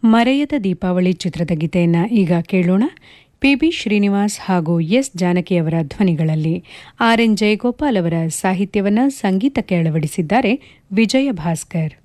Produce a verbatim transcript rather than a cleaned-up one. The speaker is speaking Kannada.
ಮರೆಯದ ದೀಪಾವಳಿ ಚಿತ್ರದ ಗೀತೆಯನ್ನು ಈಗ ಕೇಳೋಣ. ಪಿ ಬಿ ಶ್ರೀನಿವಾಸ್ ಹಾಗೂ ಎಸ್ ಜಾನಕಿಯವರ ಧ್ವನಿಗಳಲ್ಲಿ. ಆರ್ ಎನ್ ಜಯಗೋಪಾಲ್ ಅವರ ಸಾಹಿತ್ಯವನ್ನು ಸಂಗೀತಕ್ಕೆ ಅಳವಡಿಸಿದ್ದಾರೆ ವಿಜಯ ಭಾಸ್ಕರ್.